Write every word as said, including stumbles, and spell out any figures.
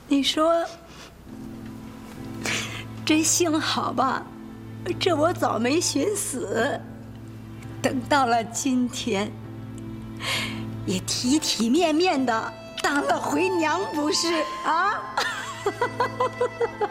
你说，真幸好吧，这我早没寻死，等到了今天，也体体面面的当了回娘，不是啊？